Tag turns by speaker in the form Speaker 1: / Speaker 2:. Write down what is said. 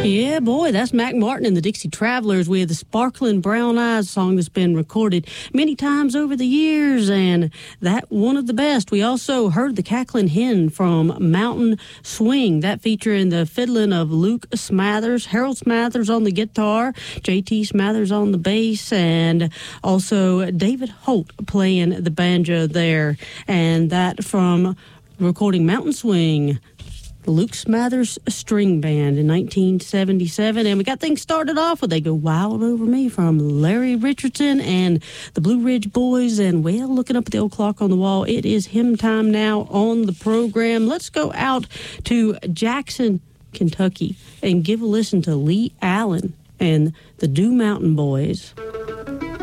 Speaker 1: Yeah, boy, that's Mac Martin and the Dixie Travelers with the Sparkling Brown Eyes song that's been recorded many times over the years, and that one of the best. We also heard the Cackling Hen from Mountain Swing, that featuring the fiddling of Luke Smathers, Harold Smathers on the guitar, J.T. Smathers on the bass, and also David Holt playing the banjo there. And that from recording Mountain Swing, Luke Smathers String Band in 1977. And we got things started off with They Go Wild Over Me from Larry Richardson and the Blue Ridge Boys. And, well, looking up at the old clock on the wall, it is hymn time now on the program. Let's go out to Jackson, Kentucky, and give a listen to Lee Allen and the Dew Mountain Boys.